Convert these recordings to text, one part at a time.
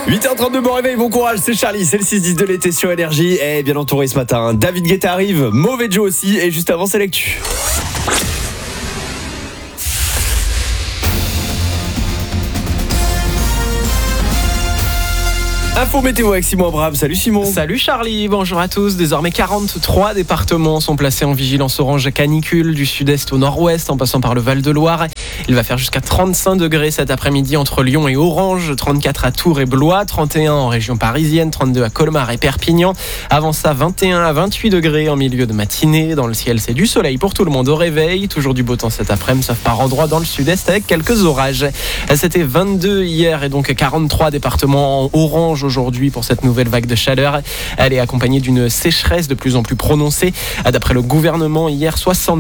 8h32, bon réveil, bon courage, c'est Charlie, c'est le 6-10 de l'été sur Énergie. Et bien entouré ce matin, David Guetta arrive, Mauvais Joe aussi, et juste avant c'est l'actu. Info météo avec Simon Abraham. Salut Simon. Salut Charlie, bonjour à tous. Désormais 43 départements sont placés en vigilance orange canicule du sud-est au nord-ouest en passant par le Val-de-Loire. Il va faire jusqu'à 35 degrés cet après-midi entre Lyon et Orange, 34 à Tours et Blois, 31 en région parisienne, 32 à Colmar et Perpignan. Avant ça, 21 à 28 degrés en milieu de matinée. Dans le ciel, c'est du soleil pour tout le monde au réveil. Toujours du beau temps cet après-midi, sauf par endroits dans le sud-est avec quelques orages. C'était 22 hier et donc 43 départements en orange aujourd'hui pour cette nouvelle vague de chaleur. Elle est accompagnée d'une sécheresse de plus en plus prononcée. D'après le gouvernement, hier,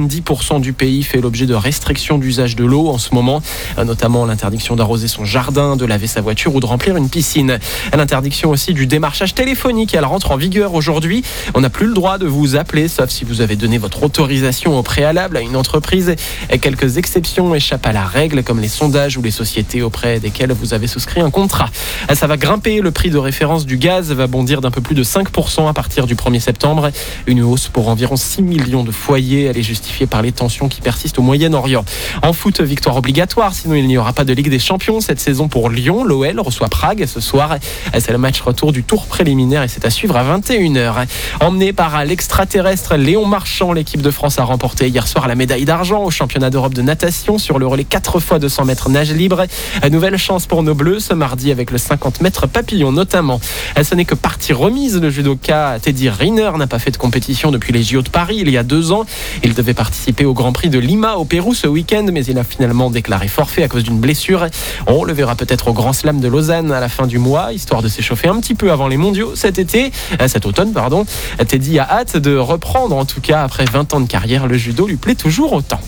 70% du pays fait l'objet de restrictions d'usage de l'eau en ce moment, notamment l'interdiction d'arroser son jardin, de laver sa voiture ou de remplir une piscine. L'interdiction aussi du démarchage téléphonique, elle rentre en vigueur aujourd'hui. On n'a plus le droit de vous appeler, sauf si vous avez donné votre autorisation au préalable à une entreprise. Quelques exceptions échappent à la règle, comme les sondages ou les sociétés auprès desquelles vous avez souscrit un contrat. Ça va grimper, le prix de référence du gaz va bondir d'un peu plus de 5% à partir du 1er septembre. Une hausse pour environ 6 millions de foyers. Elle est justifiée par les tensions qui persistent au Moyen-Orient. En foot, victoire obligatoire, sinon il n'y aura pas de Ligue des Champions cette saison pour Lyon. L'OL reçoit Prague ce soir. C'est le match retour du tour préliminaire et c'est à suivre à 21h. Emmené par l'extraterrestre Léon Marchand, l'équipe de France a remporté hier soir la médaille d'argent au championnat d'Europe de natation sur le relais 4 x 200 mètres nage libre. Nouvelle chance pour nos Bleus ce mardi avec le 50 mètres papillon notamment. Ce n'est que partie remise. Le judoka Teddy Riner n'a pas fait de compétition depuis les JO de Paris il y a 2 ans. Il devait participer au Grand Prix de Lima au Pérou ce week-end, mais il a finalement déclaré forfait à cause d'une blessure. On le verra peut-être au Grand Slam de Lausanne à la fin du mois, histoire de s'échauffer un petit peu avant les mondiaux cet automne. Teddy a hâte de reprendre, en tout cas après 20 ans de carrière, le judo lui plaît toujours autant.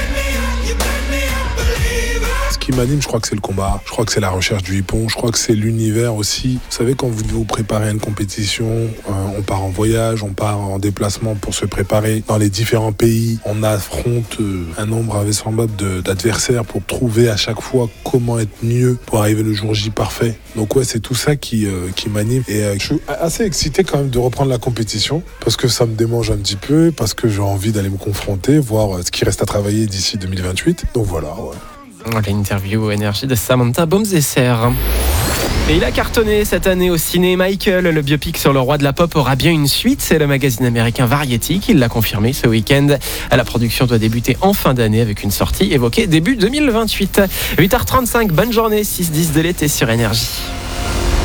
Ce qui m'anime, je crois que c'est le combat, je crois que c'est la recherche du hippon, je crois que c'est l'univers aussi. Vous savez, quand vous devez vous préparer à une compétition, on part en voyage, on part en déplacement pour se préparer dans les différents pays. On affronte un nombre invraisemblable d'adversaires pour trouver à chaque fois comment être mieux pour arriver le jour J parfait. Donc ouais, c'est tout ça qui m'anime. Et je suis assez excité quand même de reprendre la compétition parce que ça me démange un petit peu, parce que j'ai envie d'aller me confronter, voir ce qui reste à travailler d'ici 2028. Donc voilà, ouais. L'interview Énergie de Samantha Bomzesser. Et il a cartonné cette année au ciné. Michael, le biopic sur le roi de la pop, aura bien une suite. C'est le magazine américain Variety qui l'a confirmé ce week-end. La production doit débuter en fin d'année avec une sortie évoquée début 2028. 8h35, bonne journée, 6-10 de l'été sur Énergie.